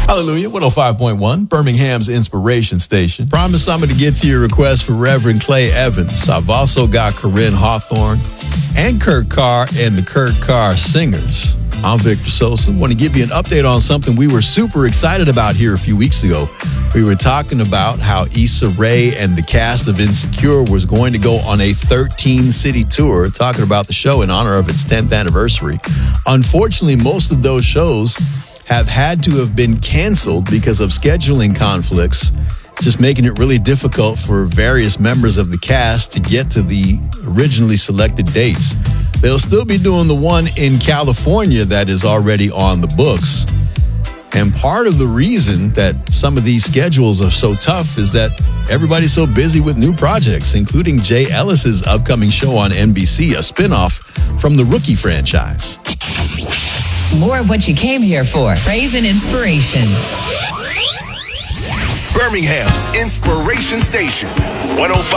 Hallelujah. 105.1, Birmingham's Inspiration Station. Promise I'm going to get to your request for Reverend Clay Evans. I've also got Corinne Hawthorne and Kurt Carr and the Kurt Carr Singers. I'm Victor Sosa. Want to give you an update on something we were super excited about here a few weeks ago. We were talking about how Issa Rae and the cast of Insecure was going to go on a 13-city tour, talking about the show in honor of its 10th anniversary. Unfortunately, most of those shows have had to have been canceled because of scheduling conflicts, just making it really difficult for various members of the cast to get to the originally selected dates. They'll still be doing the one in California that is already on the books. And part of the reason that some of these schedules are so tough is that everybody's so busy with new projects, including Jay Ellis's upcoming show on NBC, a spinoff from the Rookie franchise. More of what you came here for. Praise and inspiration. Birmingham's Inspiration Station. 105.